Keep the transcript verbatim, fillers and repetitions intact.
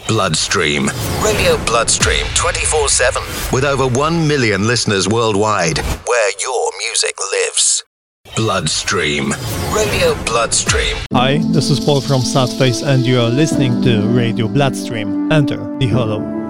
Bloodstream. Radio Bloodstream twenty-four seven. With over one million listeners worldwide, where your music lives. Bloodstream. Radio Bloodstream. Hi, this is Paul from Sadface and you are listening to Radio Bloodstream. Enter the Hollow.